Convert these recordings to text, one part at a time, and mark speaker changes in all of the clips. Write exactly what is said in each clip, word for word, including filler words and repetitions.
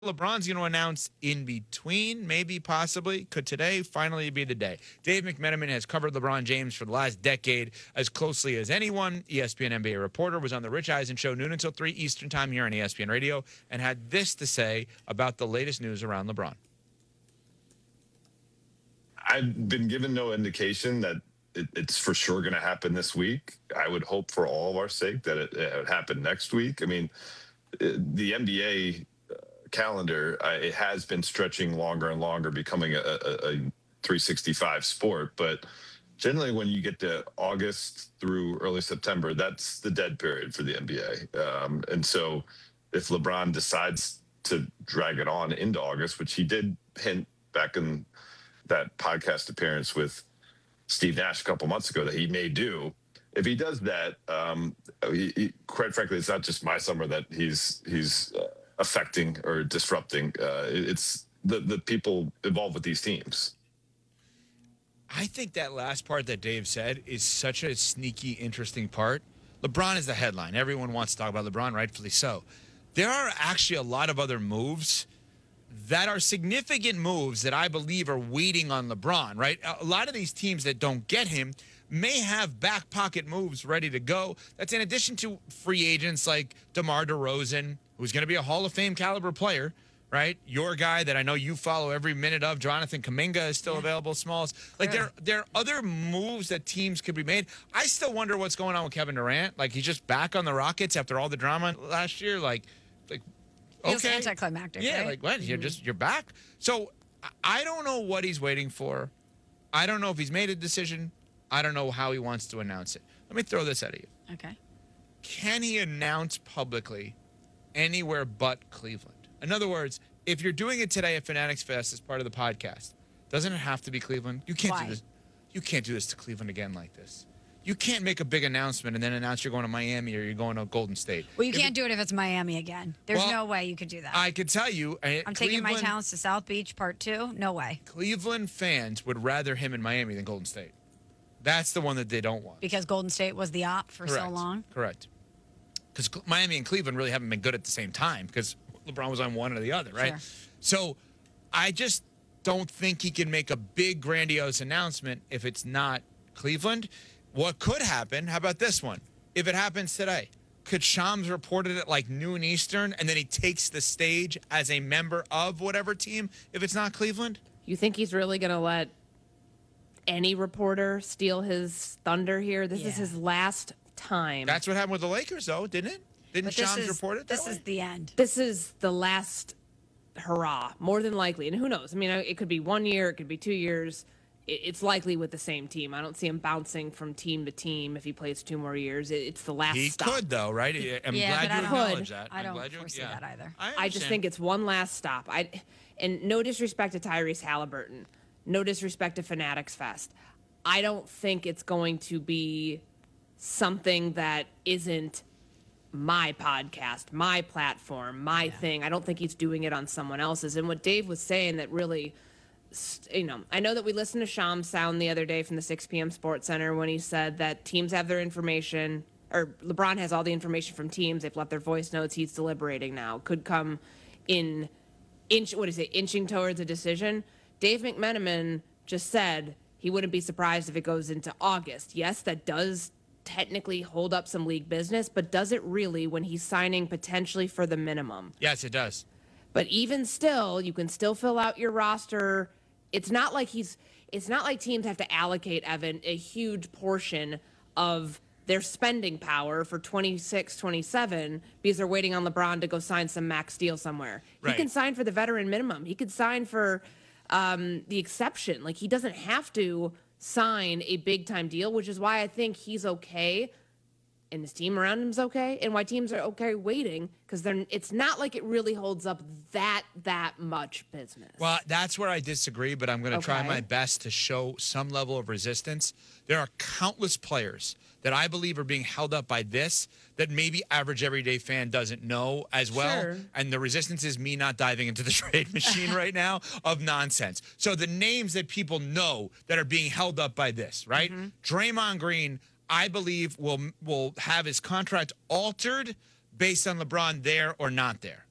Speaker 1: LeBron's going to announce in between, maybe, possibly. Could today finally be the day? Dave McMenamin has covered LeBron James for the last decade as closely as anyone. E S P N N B A reporter, was on the Rich Eisen show noon until three Eastern time here on E S P N Radio, and had this to say about the latest news around LeBron.
Speaker 2: I've been given no indication that it, it's for sure going to happen this week. I would hope for all of our sake that it, it would happen next week. I mean, the N B A calendar, uh, it has been stretching longer and longer, becoming a, a, a three sixty-five sport. But generally, when you get to August through early September, that's the dead period for the N B A. Um, and so if LeBron decides to drag it on into August, which he did hint back in that podcast appearance with Steve Nash a couple months ago that he may do, if he does that, um, he, he, quite frankly, it's not just my summer that he's he's uh, affecting or disrupting. Uh, it's the the people involved with these teams.
Speaker 1: I think that last part that Dave said is such a sneaky, interesting part. LeBron is the headline. Everyone wants to talk about LeBron, rightfully so. There are actually a lot of other moves that are significant moves that I believe are waiting on LeBron, right? A lot of these teams that don't get him may have back pocket moves ready to go. That's in addition to free agents like DeMar DeRozan, who's going to be a Hall of Fame caliber player, right? Your guy that I know you follow every minute of, Jonathan Kuminga, is still yeah. available. Smalls. Like there, there are other moves that teams could be made. I still wonder what's going on with Kevin Durant. Like he's just back on the Rockets after all the drama last year. Like, like okay,
Speaker 3: feels anticlimactic.
Speaker 1: Yeah,
Speaker 3: right?
Speaker 1: like what? You're just you're back. So I don't know what he's waiting for. I don't know if he's made a decision. I don't know how he wants to announce it. Let me throw this at you.
Speaker 3: Okay.
Speaker 1: Can he announce publicly anywhere but Cleveland? In other words, if you're doing it today at Fanatics Fest as part of the podcast, doesn't it have to be Cleveland? You can't
Speaker 3: Why?
Speaker 1: do this. You can't do this to Cleveland again like this. You can't make a big announcement and then announce you're going to Miami or you're going to Golden State.
Speaker 3: Well, you
Speaker 1: If
Speaker 3: can't
Speaker 1: it,
Speaker 3: do it if it's Miami again. There's
Speaker 1: well,
Speaker 3: no way you could do that.
Speaker 1: I could tell you. Uh,
Speaker 3: I'm taking my
Speaker 1: Cleveland-
Speaker 3: talents to South Beach Part Two. No way.
Speaker 1: Cleveland fans would rather him in Miami than Golden State. That's the one that they don't want.
Speaker 3: Because Golden State was the op for
Speaker 1: Correct.
Speaker 3: so long.
Speaker 1: Correct. Because Miami and Cleveland really haven't been good at the same time because LeBron was on one or the other, right?
Speaker 3: Sure.
Speaker 1: So I just don't think he can make a big, grandiose announcement if it's not Cleveland. What could happen, how about this one? If it happens today, could Shams report it at like noon Eastern and then he takes the stage as a member of whatever team if it's not Cleveland?
Speaker 4: You think he's really going to let any reporter steal his thunder here? This
Speaker 3: Yeah.
Speaker 4: is his last time.
Speaker 1: That's what happened with the Lakers, though, didn't it? Didn't
Speaker 3: But this
Speaker 1: Shams
Speaker 3: is,
Speaker 1: report it that
Speaker 3: This
Speaker 1: way?
Speaker 3: is the end.
Speaker 4: this is the last hurrah, more than likely. And who knows? I mean, it could be one year, it could be two years. It- It's likely with the same team. I don't see him bouncing from team to team if he plays two more years. It- It's the last
Speaker 1: He
Speaker 4: stop.
Speaker 1: could, though, right? I'm
Speaker 3: yeah,
Speaker 1: glad
Speaker 3: but
Speaker 1: you
Speaker 3: I don't,
Speaker 1: acknowledge that.
Speaker 3: I
Speaker 1: I'm
Speaker 3: don't
Speaker 1: glad you-
Speaker 3: foresee
Speaker 1: yeah.
Speaker 3: that either.
Speaker 1: I,
Speaker 4: I just
Speaker 1: understand.
Speaker 4: think it's one last stop. I, and no disrespect to Tyrese Halliburton, no disrespect to Fanatics Fest. I don't think it's going to be something that isn't my podcast, my platform, my thing. I don't think he's doing it on someone else's. And what Dave was saying that really, you know, I know that we listened to Shams sound the other day from the six p.m. Sports Center when he said that teams have their information, or LeBron has all the information from teams. They've left their voice notes. He's deliberating now. Could come in inch, what is it, inching towards a decision. Dave McMenamin just said he wouldn't be surprised if it goes into August. Yes, that does technically hold up some league business, but does it really when he's signing potentially for the minimum?
Speaker 1: Yes, it does.
Speaker 4: But even still, you can still fill out your roster. It's not like he's it's not like teams have to allocate Evan a huge portion of their spending power for twenty-six, twenty-seven because they're waiting on LeBron to go sign some max deal somewhere.
Speaker 1: Right.
Speaker 4: He can sign for the veteran minimum. He could sign for um, the exception. Like he doesn't have to sign a big time deal, which is why I think he's okay and his team around him's okay, and why teams are okay waiting, because they're it's not like it really holds up that that much business.
Speaker 1: Well, that's where I disagree, but I'm going to try
Speaker 4: Okay.
Speaker 1: my best to show some level of resistance. There are countless players that I believe are being held up by this that maybe average everyday fan doesn't know as well.
Speaker 4: Sure.
Speaker 1: And the resistance is me not diving into the trade machine right now of nonsense. So the names that people know that are being held up by this, right?
Speaker 4: Mm-hmm.
Speaker 1: Draymond Green, I believe will will have his contract altered based on LeBron there or not there.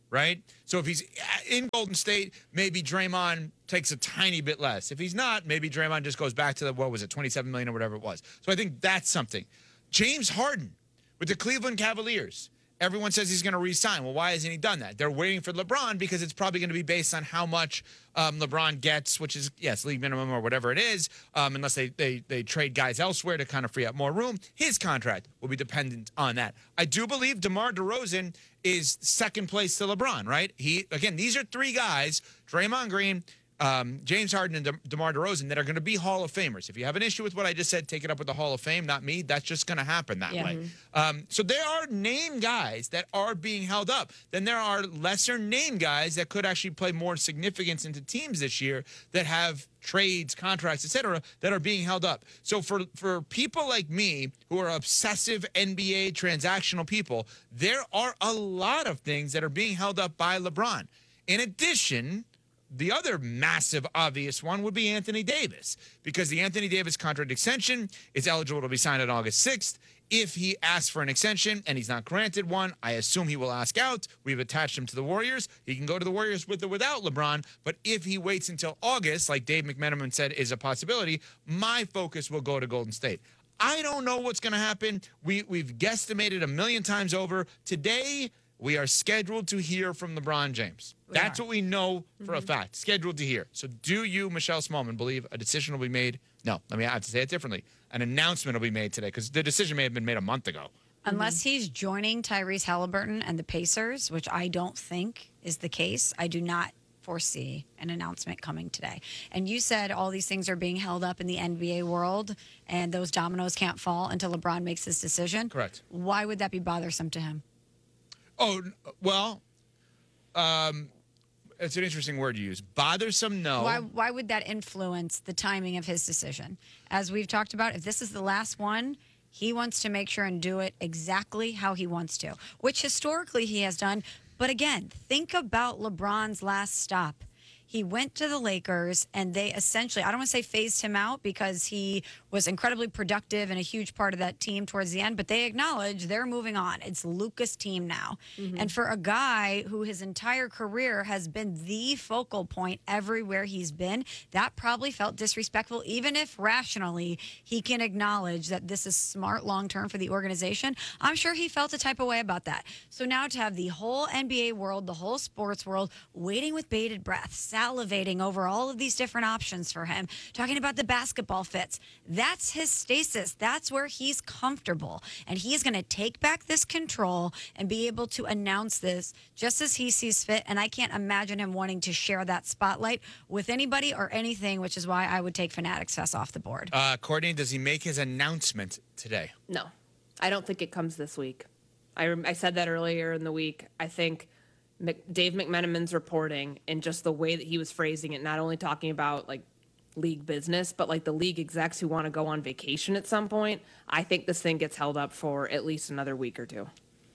Speaker 1: right? So if he's in Golden State, maybe Draymond takes a tiny bit less. If he's not, maybe Draymond just goes back to the, what was it, twenty-seven million or whatever it was. So I think that's something. James Harden with the Cleveland Cavaliers. Everyone says he's going to re-sign. Well, why hasn't he done that? They're waiting for LeBron because it's probably going to be based on how much um, LeBron gets, which is, yes, league minimum or whatever it is, um, unless they, they they trade guys elsewhere to kind of free up more room. His contract will be dependent on that. I do believe DeMar DeRozan is second place to LeBron, right? He Again, these are three guys, Draymond Green, Um, James Harden and De- DeMar DeRozan, that are going to be Hall of Famers. If you have an issue with what I just said, take it up with the Hall of Fame, not me. That's just going to happen that
Speaker 3: Yeah.
Speaker 1: way. Um, so there are name guys that are being held up. Then there are lesser name guys that could actually play more significance into teams this year that have trades, contracts, et cetera, that are being held up. So for, for people like me who are obsessive N B A transactional people, there are a lot of things that are being held up by LeBron. In addition, the other massive, obvious one would be Anthony Davis, because the Anthony Davis contract extension is eligible to be signed on August sixth. If he asks for an extension and he's not granted one, I assume he will ask out. We've attached him to the Warriors. He can go to the Warriors with or without LeBron. But if he waits until August, like Dave McMenamin said is a possibility, my focus will go to Golden State. I don't know what's going to happen. We, we've guesstimated a million times over. Today, we are scheduled to hear from LeBron James.
Speaker 3: We
Speaker 1: That's
Speaker 3: are.
Speaker 1: what we know for a fact. Scheduled to hear. So do you, Michelle Smallman, believe a decision will be made? No, let me I have to say it differently. An announcement will be made today, because the decision may have been made a month ago.
Speaker 3: Unless he's joining Tyrese Halliburton and the Pacers, which I don't think is the case, I do not foresee an announcement coming today. And you said all these things are being held up in the N B A world, and those dominoes can't fall until LeBron makes his decision.
Speaker 1: Correct.
Speaker 3: Why would that be bothersome to him?
Speaker 1: Oh, well, um, it's an interesting word to use. Bothersome, no.
Speaker 3: Why why would that influence the timing of his decision? As we've talked about, if this is the last one, he wants to make sure and do it exactly how he wants to, which historically he has done. But again, think about LeBron's last stop. He went to the Lakers, and they essentially, I don't want to say phased him out, because he was incredibly productive and a huge part of that team towards the end, but they acknowledge they're moving on. It's Luka's team now. And for a guy who his entire career has been the focal point everywhere he's been, that probably felt disrespectful, even if rationally he can acknowledge that this is smart long-term for the organization. I'm sure he felt a type of way about that. So now to have the whole N B A world, the whole sports world, waiting with bated breath, salivating over all of these different options for him, talking about the basketball fits. That's his stasis. That's where he's comfortable. And he's going to take back this control and be able to announce this just as he sees fit. And I can't imagine him wanting to share that spotlight with anybody or anything, which is why I would take Fanatics Fest off the board.
Speaker 1: Uh, Courtney, does he make his announcement today?
Speaker 4: No, I don't think it comes this week. I, rem- I said that earlier in the week. I think Mc- Dave McMenamin's reporting and just the way that he was phrasing it, not only talking about like league business, but like the league execs who want to go on vacation at some point. I think this thing gets held up for at least another week or two.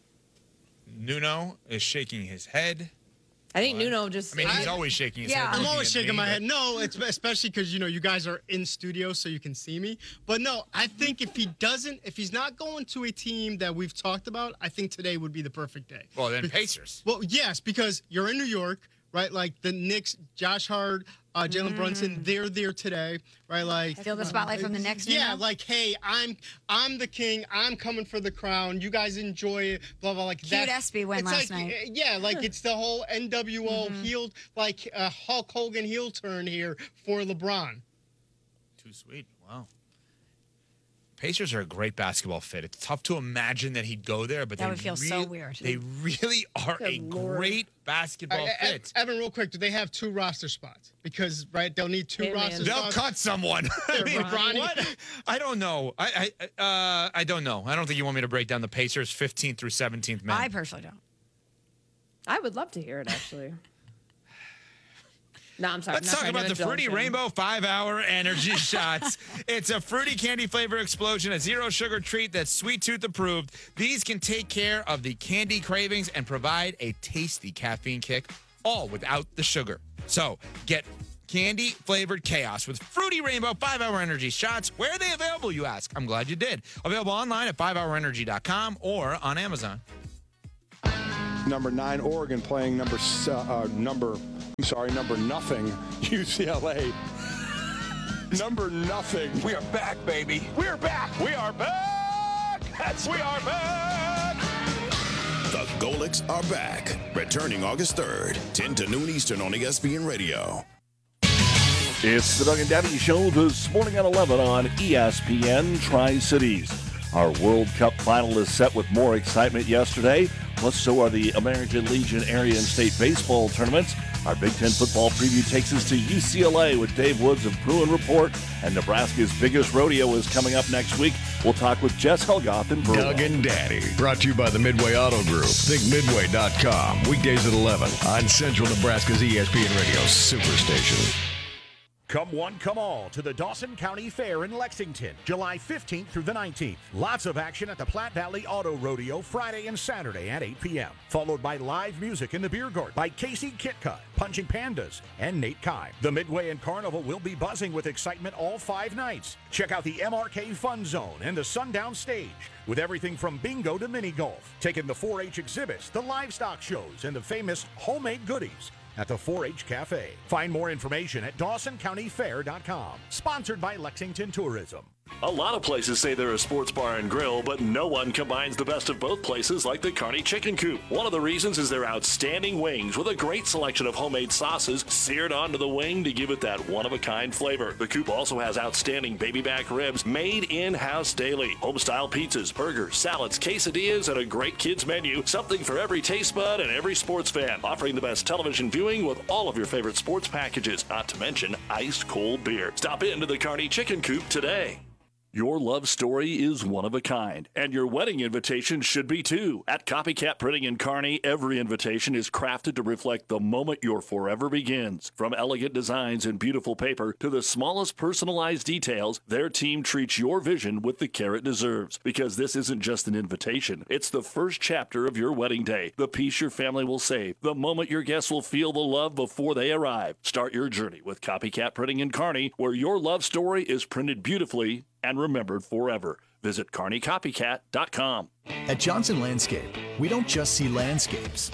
Speaker 1: Nuno is shaking his head.
Speaker 4: I think Nuno just.
Speaker 1: I mean, he's
Speaker 5: I-
Speaker 1: always shaking his
Speaker 3: Yeah.
Speaker 1: head.
Speaker 5: I'm
Speaker 1: looking
Speaker 5: always
Speaker 1: at
Speaker 5: shaking
Speaker 1: me,
Speaker 5: my
Speaker 1: but-
Speaker 5: head. No, it's especially because you know you guys are in studio, so you can see me. But no, I think if he doesn't, if he's not going to a team that we've talked about, I think today would be the perfect day.
Speaker 1: Well, then Pacers.
Speaker 5: Well, yes, because you're in New York, right? Like the Knicks, Josh Hart, uh, Jalen Brunson, they're there today, right? Like
Speaker 3: Feel the spotlight from the next
Speaker 5: Yeah,
Speaker 3: Nuno?
Speaker 5: like hey, I'm I'm the king. I'm coming for the crown. You guys enjoy it. Blah blah. Like
Speaker 3: Cute
Speaker 5: that.
Speaker 3: S B win
Speaker 5: it's
Speaker 3: last
Speaker 5: like,
Speaker 3: night.
Speaker 5: uh, Yeah, like it's the whole N W O heel, like uh, Hulk Hogan heel turn here for LeBron.
Speaker 1: Too sweet. Wow. Pacers are a great basketball fit. It's tough to imagine that he'd go there, but
Speaker 3: That
Speaker 1: they
Speaker 3: would feel so weird.
Speaker 1: They really are a
Speaker 4: Good Lord.
Speaker 1: great basketball
Speaker 5: Uh, E-
Speaker 1: fit.
Speaker 5: Evan, real quick, do they have two roster spots? Because right, they'll need two
Speaker 4: Hey, man.
Speaker 5: roster
Speaker 1: They'll
Speaker 5: spots.
Speaker 1: cut someone. I mean,
Speaker 5: Bronny.
Speaker 1: what? I don't know. I I uh, I don't know. I don't think you want me to break down the Pacers fifteenth through seventeenth men.
Speaker 3: I personally don't.
Speaker 4: I would love to hear it actually. No, I'm sorry.
Speaker 1: Let's
Speaker 4: I'm not
Speaker 1: talk
Speaker 4: trying to
Speaker 1: about the
Speaker 4: indulge
Speaker 1: Fruity
Speaker 4: him.
Speaker 1: Rainbow five-hour energy shots. It's a fruity candy flavor explosion, a zero-sugar treat that's Sweet Tooth approved. These can take care of the candy cravings and provide a tasty caffeine kick, all without the sugar. So get candy-flavored chaos with Fruity Rainbow five-hour energy shots. Where are they available, you ask? I'm glad you did. Available online at five hour energy dot com or on Amazon.
Speaker 6: number nine Oregon playing number uh, uh, number I'm sorry number nothing U C L A. Number nothing.
Speaker 7: We are back, baby. We are back. We are back. That's we are back.
Speaker 8: The Golics are back. Returning August third, ten to noon Eastern on E S P N Radio.
Speaker 9: It's the Doug and Daddy Show this morning at eleven on E S P N Tri-Cities. Our World Cup final is set with more excitement yesterday. Plus, so are the American Legion area and state baseball tournaments. Our Big Ten football preview takes us to U C L A with Dave Woods of Bruin Report. And Nebraska's biggest rodeo is coming up next week. We'll talk with Jess Helgoth in Pearl.
Speaker 10: Doug and Daddy, brought to you by the Midway Auto Group. Think midway dot com. Weekdays at eleven on Central Nebraska's E S P N Radio Superstation.
Speaker 11: Come one, come all to the Dawson County Fair in Lexington, July fifteenth through the nineteenth. Lots of action at the Platte Valley Auto Rodeo Friday and Saturday at eight p.m. Followed by live music in the beer garden by Casey Kitka, Punching Pandas, and Nate Kime. The Midway and Carnival will be buzzing with excitement all five nights. Check out the M R K Fun Zone and the Sundown Stage with everything from bingo to mini golf. Take in the four H exhibits, the livestock shows, and the famous homemade goodies at the four H Cafe. Find more information at Dawson County Fair dot com. Sponsored by Lexington Tourism.
Speaker 12: A lot of places say they're a sports bar and grill, but no one combines the best of both places like the Kearney Chicken Coop. One of the reasons is their outstanding wings with a great selection of homemade sauces seared onto the wing to give it that one-of-a-kind flavor. The Coop also has outstanding baby back ribs made in-house daily, home-style pizzas, burgers, salads, quesadillas, and a great kids menu. Something for every taste bud and every sports fan. Offering the best television viewing with all of your favorite sports packages, not to mention iced cold beer. Stop into the Kearney Chicken Coop today. Your love story is one of a kind, and your wedding invitation should be too. At Copycat Printing in Kearney, every invitation is crafted to reflect the moment your forever begins. From elegant designs and beautiful paper to the smallest personalized details, their team treats your vision with the care it deserves. Because this isn't just an invitation, it's the first chapter of your wedding day, the piece your family will save, the moment your guests will feel the love before they arrive. Start your journey with Copycat Printing in Kearney, where your love story is printed beautifully and remembered forever. Visit Kearney Copycat dot com.
Speaker 13: At Johnson Landscape, we don't just see landscapes.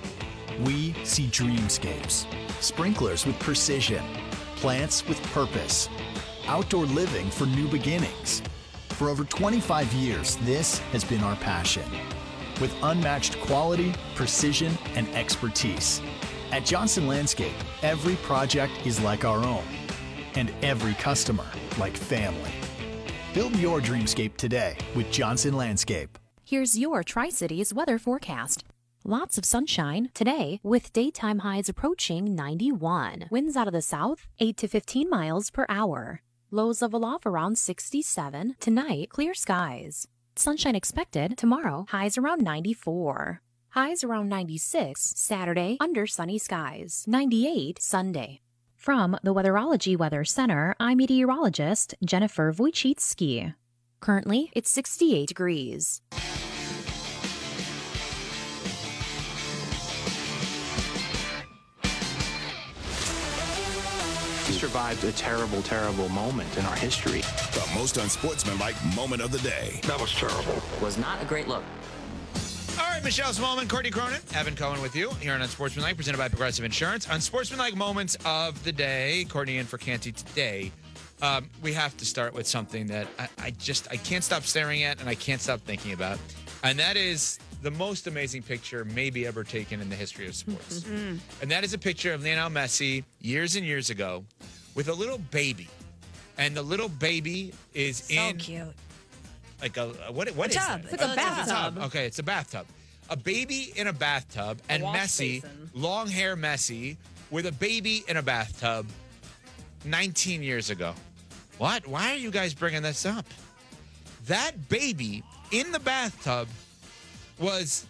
Speaker 13: We see dreamscapes. Sprinklers with precision. Plants with purpose. Outdoor living for new beginnings. For over twenty-five years, this has been our passion. With unmatched quality, precision, and expertise. At Johnson Landscape, every project is like our own. And every customer like family. Build your dreamscape today with Johnson Landscape.
Speaker 14: Here's your Tri-Cities weather forecast. Lots of sunshine today with daytime highs approaching ninety-one. Winds out of the south, eight to fifteen miles per hour. Lows level off around sixty-seven. Tonight, clear skies. Sunshine expected tomorrow, highs around ninety-four. Highs around ninety-six Saturday under sunny skies. ninety-eight Sunday. From the Weatherology Weather Center, I'm meteorologist Jennifer Wojcicki. Currently, it's sixty-eight degrees.
Speaker 15: We survived a terrible, terrible moment in our history.
Speaker 8: The most unsportsmanlike moment of the day.
Speaker 15: That was terrible.
Speaker 16: Was not a great look.
Speaker 1: All right, Michelle Smallman, Courtney Cronin, Evan Cohen with you here on Unsportsmanlike, presented by Progressive Insurance. Unsportsmanlike moments of the day. Courtney in for Canty today. Um, we have to start with something that I, I just I can't stop staring at and I can't stop thinking about, and that is the most amazing picture maybe ever taken in the history of sports.
Speaker 3: Mm-hmm.
Speaker 1: And that is a picture of Lionel Messi years and years ago with a little baby, and the little baby is
Speaker 3: So
Speaker 1: in
Speaker 3: cute.
Speaker 1: like a, a what? What
Speaker 3: A
Speaker 1: is
Speaker 3: tub.
Speaker 1: that?
Speaker 3: It's like a bathtub.
Speaker 1: Okay, it's a bathtub. A baby in a bathtub, and
Speaker 4: wash
Speaker 1: Messi,
Speaker 4: basin.
Speaker 1: long hair Messi, with a baby in a bathtub nineteen years ago. What? Why are you guys bringing this up? That baby in the bathtub was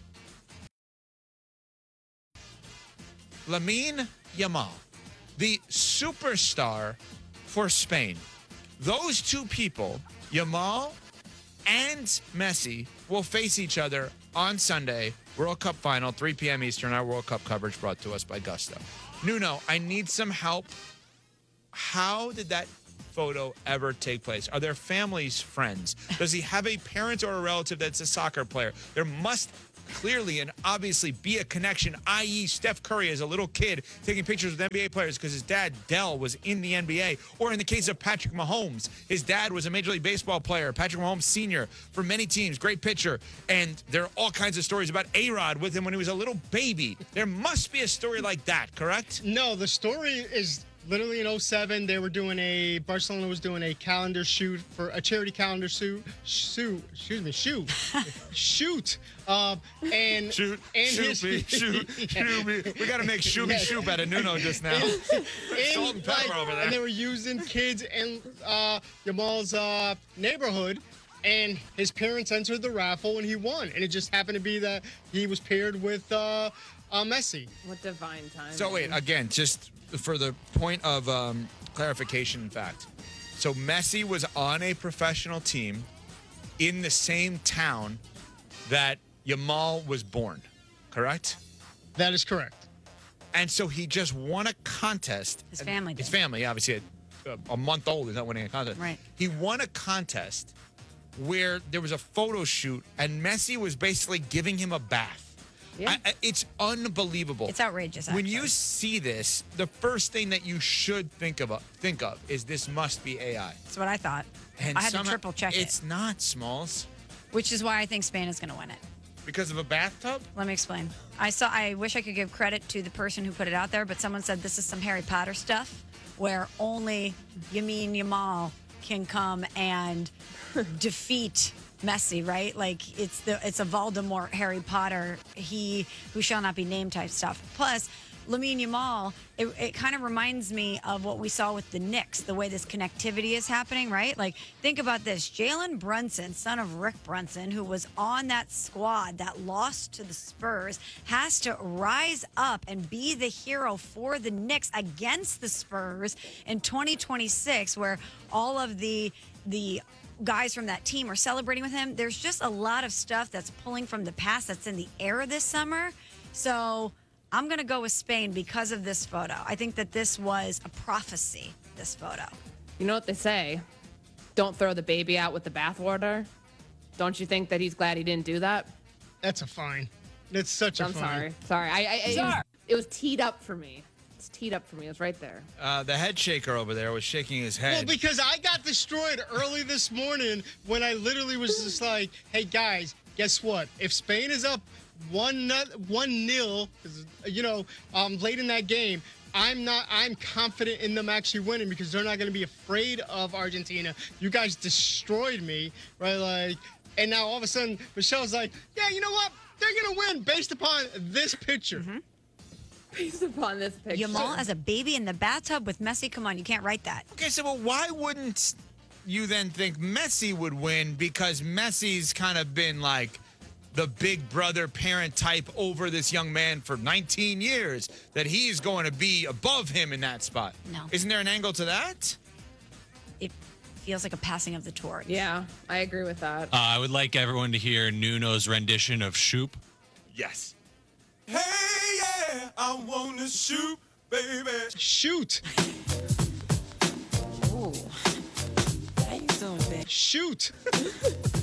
Speaker 1: Lamine Yamal, the superstar for Spain. Those two people, Yamal and Messi, will face each other on Sunday, World Cup final, three p.m. Eastern. Our World Cup coverage brought to us by Gusto. Nuno, I need some help. How did that photo ever take place? Are their families friends? Does he have a parent or a relative that's a soccer player? There must clearly and obviously be a connection, that is. Steph Curry as a little kid taking pictures with N B A players because his dad, Dell, was in the N B A. Or in the case of Patrick Mahomes, his dad was a Major League Baseball player, Patrick Mahomes Senior, for many teams, great pitcher. And there are all kinds of stories about A-Rod with him when he was a little baby. There must be a story like that, correct?
Speaker 5: No, the story is literally in oh seven. They were doing a, Barcelona was doing a calendar shoot for a charity calendar shoot, shoot, excuse me, shoot, shoot. Uh, and
Speaker 1: shoot,
Speaker 5: and
Speaker 1: shoot
Speaker 5: his,
Speaker 1: me, shoot, shoot me. We got to make shoot me,
Speaker 5: Yes.
Speaker 1: shoot out of Nuno just now.
Speaker 5: In-
Speaker 1: Salt and pepper
Speaker 5: like,
Speaker 1: over there.
Speaker 5: And they were using kids in uh, Jamal's uh, neighborhood. And his parents entered the raffle and he won. And it just happened to be that he was paired with uh, uh, Messi.
Speaker 4: What divine time.
Speaker 1: So wait, again, just for the point of um, clarification and fact. So Messi was on a professional team in the same town that Yamal was born, correct?
Speaker 5: That is correct.
Speaker 1: And so he just won a contest.
Speaker 3: His family
Speaker 1: His
Speaker 3: did.
Speaker 1: family, obviously, a, a month old, is not winning a contest.
Speaker 3: Right.
Speaker 1: He won a contest where there was a photo shoot, and Messi was basically giving him a bath.
Speaker 3: Yeah.
Speaker 1: I, I- it's unbelievable.
Speaker 3: It's outrageous,
Speaker 1: When
Speaker 3: actually.
Speaker 1: you see this, the first thing that you should think of think of is this must be A I.
Speaker 3: That's what I thought.
Speaker 1: And
Speaker 3: I had to
Speaker 1: somehow-
Speaker 3: triple check it.
Speaker 1: It's not, Smalls.
Speaker 3: Which is why I think Spain is going to win it.
Speaker 1: Because of a bathtub?
Speaker 3: Let me explain. I saw. I wish I could give credit to the person who put it out there, but someone said this is some Harry Potter stuff, where only Yamin Yamal can come and defeat Messi, right? Like it's the it's a Voldemort Harry Potter, he who shall not be named type stuff. Plus, Lamine Yamal, it, it kind of reminds me of what we saw with the Knicks, the way this connectivity is happening, right? Like, think about this. Jalen Brunson, son of Rick Brunson, who was on that squad that lost to the Spurs, has to rise up and be the hero for the Knicks against the Spurs in twenty twenty-six, where all of the the guys from that team are celebrating with him. There's just a lot of stuff that's pulling from the past that's in the air this summer. So I'm going to go with Spain because of this photo. I think that this was a prophecy, this photo.
Speaker 4: You know what they say? Don't throw the baby out with the bathwater. Don't you think that he's glad he didn't do that?
Speaker 5: That's a fine. That's such a
Speaker 4: I'm
Speaker 5: fine.
Speaker 4: sorry. Sorry. I, I, it,
Speaker 5: Sorry.
Speaker 4: was, it was teed up for me. It's teed up for me. It was right there.
Speaker 1: Uh, the head shaker over there was shaking his head.
Speaker 5: Well, because I got destroyed early this morning when I literally was just like, "Hey guys, guess what? If Spain is up one nut, one nil, you know, um, late in that game, I'm not. I'm confident in them actually winning because they're not going to be afraid of Argentina. You guys destroyed me, right? Like, and now all of a sudden, Michelle's like, "Yeah, you know what? They're going to win based upon this picture."
Speaker 3: Mm-hmm.
Speaker 4: Based upon this picture.
Speaker 3: Yamal as a baby in the bathtub with Messi. Come on, you can't write that.
Speaker 1: Okay, so well, why wouldn't you then think Messi would win? Because Messi's kind of been like the big brother parent type over this young man for nineteen years, that he's going to be above him in that spot.
Speaker 3: No.
Speaker 1: Isn't there an angle to that?
Speaker 3: It feels like a passing of the torch.
Speaker 4: Yeah, I agree with that.
Speaker 16: Uh, I would like everyone to hear Nuno's rendition of Shoop.
Speaker 1: Yes.
Speaker 7: Hey, yeah, I want to shoot, baby.
Speaker 5: Shoot.
Speaker 3: Ooh. How you doing, bitch?
Speaker 5: Shoot.